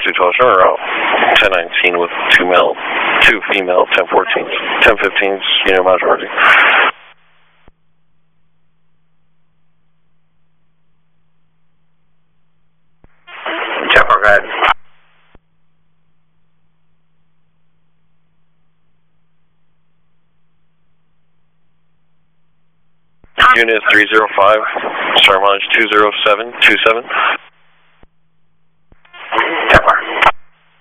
212 Sugar Route, 1019 with 2 female, 1014s, 1015s, unit majority. Jeff, go ahead. Unit 305, star mileage 20727.